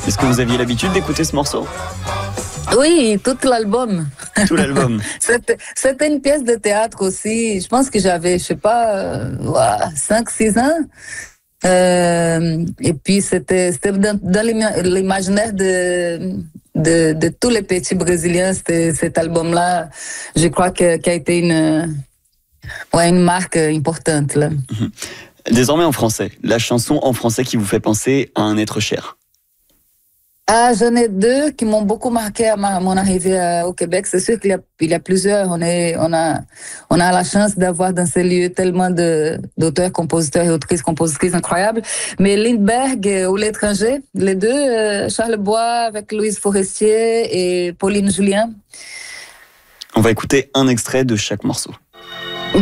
Est-ce que vous aviez l'habitude d'écouter ce morceau? Oui, tout l'album. Tout l'album. C'était une pièce de théâtre aussi. Je pense que j'avais, je sais pas, 5-6 ans. Et puis c'était dans l'imaginaire de tous les petits Brésiliens, cet album-là, je crois qui a été une marque importante là. Désormais en français, la chanson en français qui vous fait penser à un être cher. Ah, j'en ai deux qui m'ont beaucoup marqué à mon arrivée au Québec. C'est sûr qu'il y a plusieurs. On a la chance d'avoir dans ces lieux tellement d'auteurs, compositeurs et autrices, compositrices incroyables. Mais Lindbergh ou L'étranger, les deux, Charles Bois avec Louise Forestier et Pauline Julien. On va écouter un extrait de chaque morceau.